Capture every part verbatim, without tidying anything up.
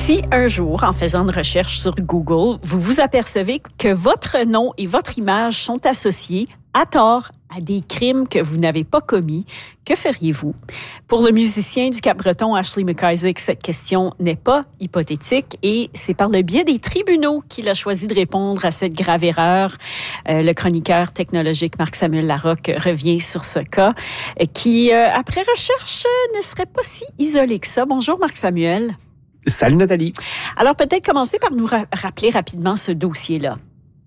Si un jour, en faisant une recherche sur Google, vous vous apercevez que votre nom et votre image sont associés à tort à des crimes que vous n'avez pas commis, que feriez-vous? Pour le musicien du Cap-Breton, Ashley McIsaac, cette question n'est pas hypothétique et c'est par le biais des tribunaux qu'il a choisi de répondre à cette grave erreur. Euh, le chroniqueur technologique Marc-Samuel Larocque revient sur ce cas euh, qui, euh, après recherche, euh, ne serait pas si isolé que ça. Bonjour Marc-Samuel. Salut Nathalie. Alors peut-être commencer par nous ra- rappeler rapidement ce dossier-là.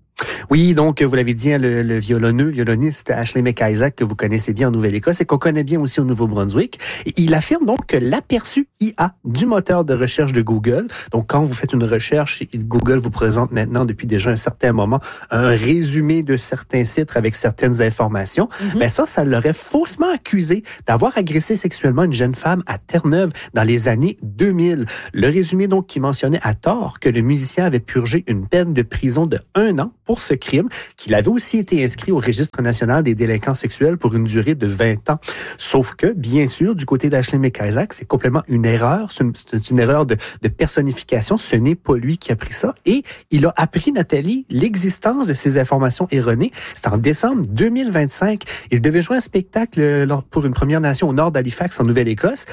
Oui, donc vous l'avez dit, le, le violonneux, violoniste Ashley McIsaac, que vous connaissez bien en Nouvelle-Écosse et qu'on connaît bien aussi au Nouveau-Brunswick, il affirme donc que l'aperçu I A du moteur de recherche de Google, donc quand vous faites une recherche, Google vous présente maintenant depuis déjà un certain moment un résumé de certains sites avec certaines informations, mm-hmm. ben ça, ça l'aurait faussement accusé d'avoir agressé sexuellement une jeune femme à Terre-Neuve dans les années deux mille. Le résumé donc qui mentionnait à tort que le musicien avait purgé une peine de prison de un an pour ce crime, qu'il avait aussi été inscrit au Registre national des délinquants sexuels pour une durée de vingt ans. Sauf que, bien sûr, du côté d'Ashley McIsaac, c'est complètement une erreur, c'est une, c'est une erreur de, de personnification. Ce n'est pas lui qui a pris ça. Et il a appris, Nathalie, l'existence de ces informations erronées. C'est en décembre deux mille vingt-cinq. Il devait jouer un spectacle pour une Première Nation au nord d'Halifax, en Nouvelle-Écosse.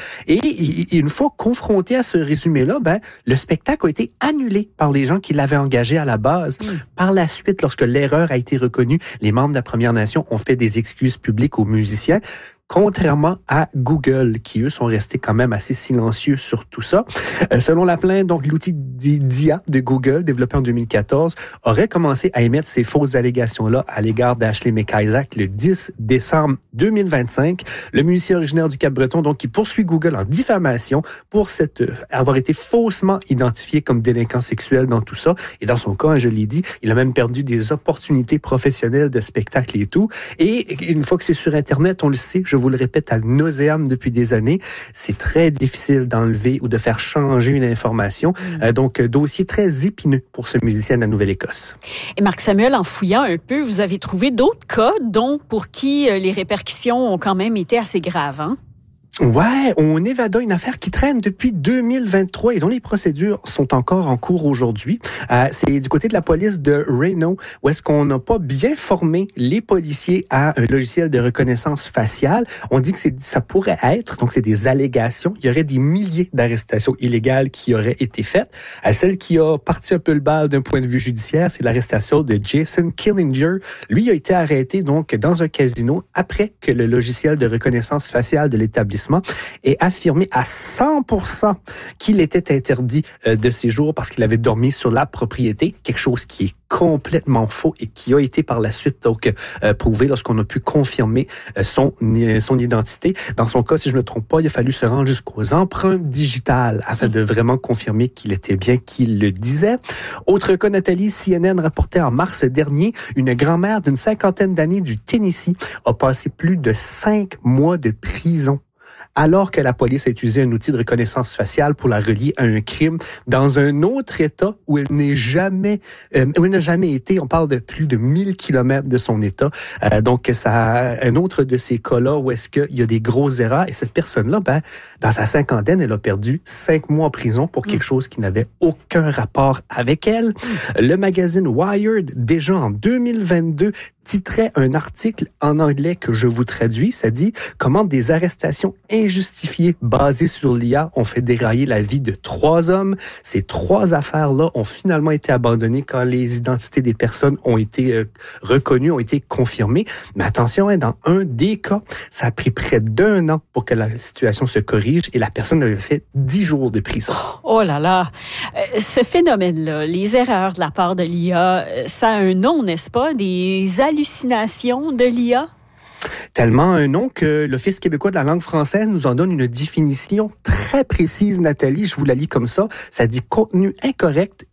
Et une fois confronté à ce résumé-là, ben, le spectacle a été annulé par les gens qui l'avaient engagé à la base. Mmh. Par la suite, lorsque l'erreur a été reconnue, les membres de la Première Nation ont fait des excuses publiques aux musiciens. Contrairement à Google, qui, eux, sont restés quand même assez silencieux sur tout ça. Euh, selon la plainte, donc, l'outil d'I A de Google, développé en deux mille quatorze, aurait commencé à émettre ces fausses allégations-là à l'égard d'Ashley McIsaac le dix décembre deux mille vingt-cinq. Le musicien originaire du Cap-Breton, donc, qui poursuit Google en diffamation pour cette, euh, avoir été faussement identifié comme délinquant sexuel dans tout ça. Et dans son cas, hein, je l'ai dit, il a même perdu des opportunités professionnelles de spectacle et tout. Et une fois que c'est sur Internet, on le sait, je vous le répète à nauséam depuis des années, c'est très difficile d'enlever ou de faire changer une information. Mmh. Euh, donc, dossier très épineux pour ce musicien de la Nouvelle-Écosse. Et Marc-Samuel, en fouillant un peu, vous avez trouvé d'autres cas, dont pour qui les répercussions ont quand même été assez graves, hein? Ouais, on évada une affaire qui traîne depuis deux mille vingt-trois et dont les procédures sont encore en cours aujourd'hui. Euh, c'est du côté de la police de Reno, où est-ce qu'on n'a pas bien formé les policiers à un logiciel de reconnaissance faciale. On dit que c'est, ça pourrait être, donc c'est des allégations, il y aurait des milliers d'arrestations illégales qui auraient été faites. À celle qui a parti un peu le bal d'un point de vue judiciaire, c'est l'arrestation de Jason Killinger. Lui a été arrêté donc dans un casino après que le logiciel de reconnaissance faciale de l'établissement et affirmé à cent pour cent qu'il était interdit euh, de séjour parce qu'il avait dormi sur la propriété, quelque chose qui est complètement faux et qui a été par la suite donc euh, prouvé lorsqu'on a pu confirmer euh, son son identité. Dans son cas, si je ne me trompe pas, il a fallu se rendre jusqu'aux empreintes digitales afin de vraiment confirmer qu'il était bien qui le disait. Autre cas, Nathalie, C N N rapportait en mars dernier, une grand-mère d'une cinquantaine d'années du Tennessee a passé plus de cinq mois de prison alors que la police a utilisé un outil de reconnaissance faciale pour la relier à un crime dans un autre État où elle n'est jamais, euh, où elle n'a jamais été. On parle de plus de mille kilomètres de son État. Euh, donc, ça, un autre de ces cas-là où est-ce qu'il y a des grosses erreurs et cette personne-là, ben, dans sa cinquantaine, elle a perdu cinq mois en prison pour quelque chose qui n'avait aucun rapport avec elle. Le magazine Wired, déjà en deux mille vingt-deux, titrait un article en anglais que je vous traduis. Ça dit « Comment des arrestations injustifiées basées sur l'I A ont fait dérailler la vie de trois hommes. » Ces trois affaires-là ont finalement été abandonnées quand les identités des personnes ont été euh, reconnues, ont été confirmées. Mais attention, hein, dans un des cas, ça a pris près d'un an pour que la situation se corrige et la personne avait fait dix jours de prison. Oh là là! Euh, ce phénomène-là, les erreurs de la part de l'I A, ça a un nom, n'est-ce pas? Des hallucinations de l'I A? Tellement un nom que l'Office québécois de la langue française nous en donne une définition très précise, Nathalie. Je vous la lis comme ça. Ça dit « contenu incorrect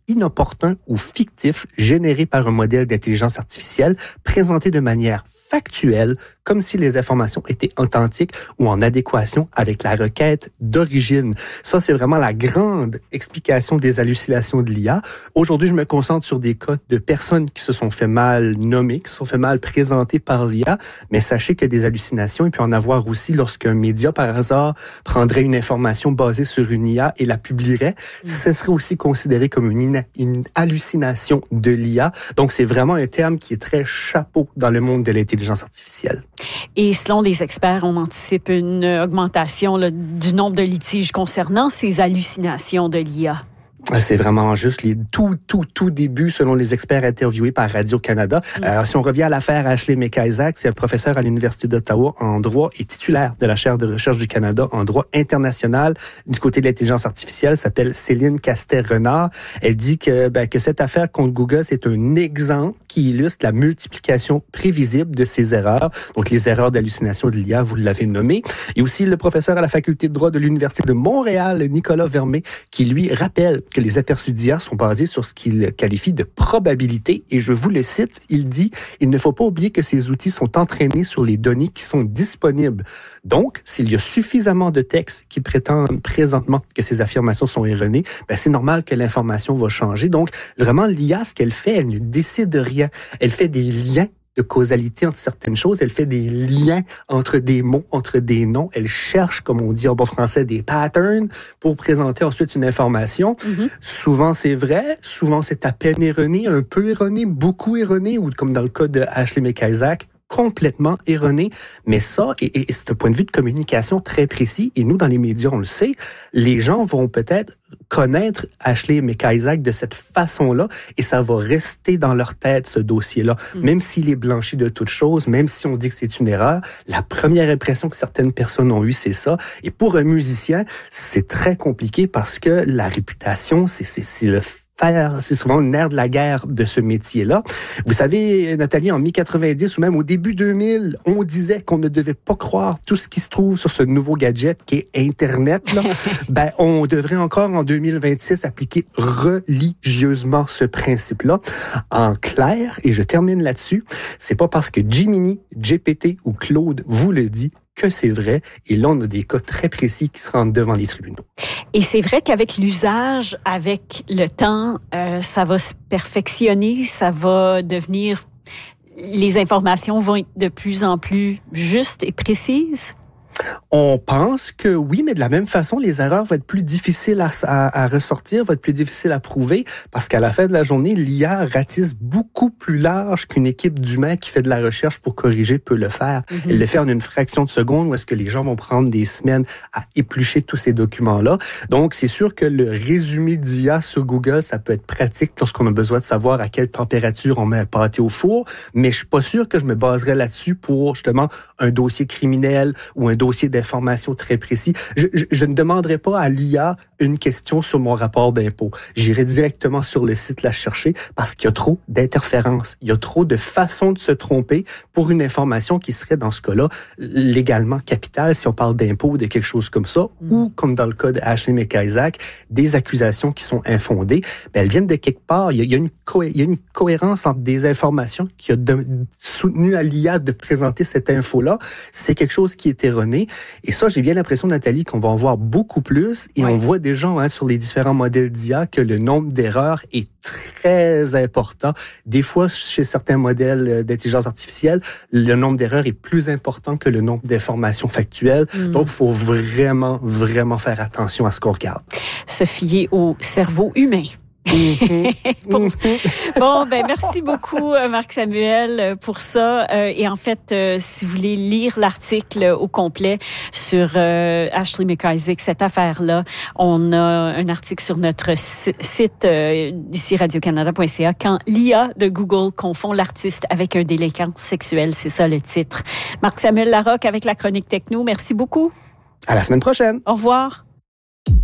inopportun ou fictif généré par un modèle d'intelligence artificielle présenté de manière factuelle, comme si les informations étaient authentiques ou en adéquation avec la requête d'origine. Ça, c'est vraiment la grande explication des hallucinations de l'I A. Aujourd'hui, je me concentre sur des cas de personnes qui se sont fait mal nommer, qui se sont fait mal présenter par l'I A, mais sachez que des hallucinations, il peut en avoir aussi lorsqu'un média, par hasard, prendrait une information basée sur une I A et la publierait. Mmh. Ce serait aussi considéré comme une, une hallucination de l'I A. Donc, c'est vraiment un terme qui est très chapeau dans le monde de l'intelligence artificielle. Et selon les experts, on anticipe une augmentation là, du nombre de litiges concernant ces hallucinations de l'I A. C'est vraiment juste les tout, tout, tout débuts, selon les experts interviewés par Radio-Canada. Mm. Euh, si on revient à l'affaire Ashley McIsaac, c'est un professeur à l'Université d'Ottawa en droit et titulaire de la chaire de recherche du Canada en droit international du côté de l'intelligence artificielle, s'appelle Céline Castet-Renard. Elle dit que, ben, que cette affaire contre Google, c'est un exemple qui illustre la multiplication prévisible de ces erreurs. Donc, les erreurs d'hallucination de l'I A, vous l'avez nommé. Et aussi le professeur à la faculté de droit de l'Université de Montréal, Nicolas Vermé, qui lui rappelle que les aperçus d'I A sont basés sur ce qu'il qualifie de probabilité. Et je vous le cite, il dit « Il ne faut pas oublier que ces outils sont entraînés sur les données qui sont disponibles. Donc, s'il y a suffisamment de textes qui prétendent présentement que ces affirmations sont erronées, ben c'est normal que l'information va changer. Donc, vraiment, l'I A, ce qu'elle fait, elle ne décide de rien. Elle fait des liens de causalité entre certaines choses. Elle fait des liens entre des mots, entre des noms. Elle cherche, comme on dit en bon français, des patterns pour présenter ensuite une information. Mm-hmm. Souvent, c'est vrai. Souvent, c'est à peine erroné, un peu erroné, beaucoup erroné, ou comme dans le cas de Ashley McIsaac, complètement erroné. Mais ça, et, et c'est un point de vue de communication très précis. Et nous, dans les médias, on le sait, les gens vont peut-être connaître Ashley McIsaac de cette façon-là et ça va rester dans leur tête, ce dossier-là. Mm. Même s'il est blanchi de toute chose, même si on dit que c'est une erreur, la première impression que certaines personnes ont eue, c'est ça. Et pour un musicien, c'est très compliqué parce que la réputation, c'est, c'est, c'est le faire, c'est souvent le nerf de la guerre de ce métier-là. Vous savez, Nathalie, en mi quatre-vingt-dix ou même au début deux mille, on disait qu'on ne devait pas croire tout ce qui se trouve sur ce nouveau gadget qui est Internet. Là. ben, on devrait encore en deux mille vingt-six appliquer religieusement ce principe-là. En clair, et je termine là-dessus, c'est pas parce que Gemini, G P T ou Claude vous le dit que c'est vrai. Et là, on a des cas très précis qui se rendent devant les tribunaux. Et c'est vrai qu'avec l'usage, avec le temps, euh, ça va se perfectionner, ça va devenir... Les informations vont être de plus en plus justes et précises? On pense que oui, mais de la même façon, les erreurs vont être plus difficiles à, à, à ressortir, vont être plus difficiles à prouver, parce qu'à la fin de la journée, l'I A ratisse beaucoup plus large qu'une équipe d'humains qui fait de la recherche pour corriger peut le faire. Mm-hmm. Elle le fait en une fraction de seconde, où est-ce que les gens vont prendre des semaines à éplucher tous ces documents-là. Donc, c'est sûr que le résumé d'I A sur Google, ça peut être pratique lorsqu'on a besoin de savoir à quelle température on met un pâté au four, mais je suis pas sûr que je me baserais là-dessus pour, justement, un dossier criminel ou un dossier dossier d'information très précis. Je, je, je ne demanderai pas à l'I A une question sur mon rapport d'impôt. J'irai directement sur le site la chercher parce qu'il y a trop d'interférences. Il y a trop de façons de se tromper pour une information qui serait, dans ce cas-là, légalement capitale, si on parle d'impôt ou de quelque chose comme ça, mmh. ou, comme dans le cas de Ashley McIsaac, des accusations qui sont infondées. Ben, elles viennent de quelque part. Il y a, il y a, une, co- il y a une cohérence entre des informations qui a de, soutenu à l'I A de présenter cette info-là. C'est quelque chose qui est erroné. Et ça, j'ai bien l'impression, Nathalie, qu'on va en voir beaucoup plus. Et ouais. on voit déjà hein, sur les différents modèles d'I A que le nombre d'erreurs est très important. Des fois, chez certains modèles d'intelligence artificielle, le nombre d'erreurs est plus important que le nombre d'informations factuelles. Mmh. Donc, il faut vraiment, vraiment faire attention à ce qu'on regarde. Se fier au cerveau humain. bon, bon, ben merci beaucoup Marc Samuel pour ça. Euh, et en fait, euh, si vous voulez lire l'article au complet sur euh, Ashley McIsaac, cette affaire-là, on a un article sur notre site euh, ici radio canada point c a. Quand l'I A de Google confond l'artiste avec un délinquant sexuel, c'est ça le titre. Marc Samuel Larocque avec la chronique techno. Merci beaucoup. À la semaine prochaine. Au revoir.